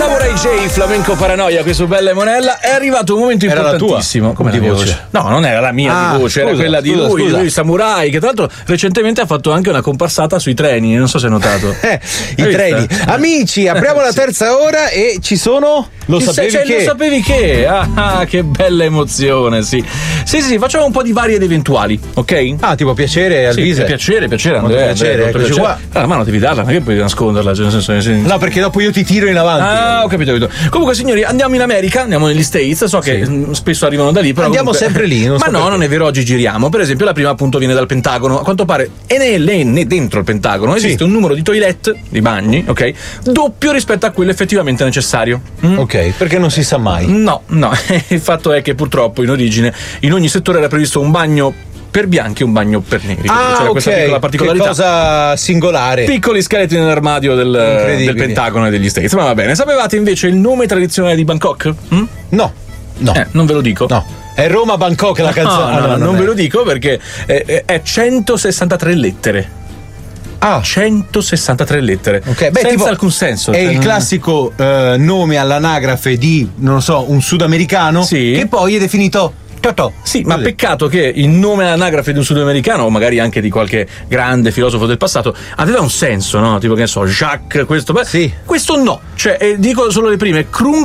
Samurai J, Flamenco Paranoia, qui su Bella e Monella. È arrivato un momento importantissimo. Come di voce? No, non era la mia di voce, era quella di lui, Samurai, che tra l'altro recentemente ha fatto anche una comparsata sui treni, non so se hai notato. I treni. Amici, apriamo la terza ora e ci sono... Lo sapevi che? Ah, che bella emozione, sì. Sì, facciamo un po' di vari ed eventuali, ok? Ah, tipo piacere al viso. Piacere, Andrea. Piacere, eccoci qua. La mano devi darla, non è che puoi nasconderla, cioè nel senso. No, perché dopo io ti tiro in avanti. Ah, ho capito. Comunque, signori, andiamo in America, andiamo negli States. So che spesso arrivano da lì, però. Andiamo sempre lì. Non è vero, oggi giriamo. Per esempio, la prima appunto viene dal Pentagono. A quanto pare, dentro il Pentagono esiste un numero di toilet, di bagni, ok? Doppio rispetto a quello effettivamente necessario. Ok, perché non si sa mai. No. Il fatto è che purtroppo in origine in ogni settore era previsto un bagno per bianchi e un bagno per neri. C'era questa piccola particolarità. Che cosa singolare. Piccoli scheletri nell'armadio del Pentagono e degli States. Ma va bene. Sapevate invece il nome tradizionale di Bangkok? No. Non ve lo dico. No. È Roma-Bangkok la canzone. Non ve lo dico perché è 163 lettere. 163 lettere. Senza alcun senso. È il classico nome all'anagrafe di, non lo so, un sudamericano che poi è definito Totò. Sì, ma peccato che il nome all'anagrafe di un sudamericano, o magari anche di qualche grande filosofo del passato, aveva un senso, no? Tipo, che ne so, Jacques, questo. Questo no. Cioè, dico solo le prime.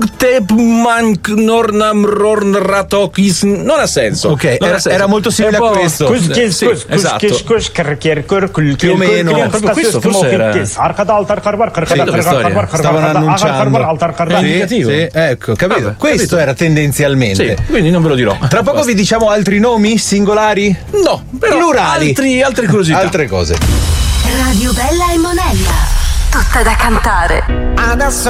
Krungtepmannornamrornratokis. Non ha senso. Ok, era molto simile a questo. Esatto. Più o meno. Questo forse era. Stavano annunciando. È indicativo. Sì, ecco, capito. Questo era tendenzialmente. Sì, quindi non ve lo dirò. Tra poco vi diciamo altri nomi singolari? No, però plurali. Altre curiosità. Altre cose. Radio Bella e Monella. Tutta da cantare. Adesso